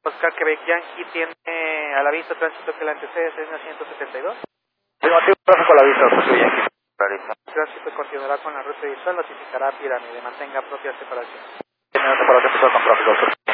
Oscar Quebec Yankee tiene al aviso tránsito que le antecede, es 172. Afirmativo, tráfico a la vista, Oscar Quebec Yankee. Realiza. El tránsito continuará con la ruta visual, notificará a Pirámide, mantenga propia separación. Tiene una separación visual con tráfico, Oscar.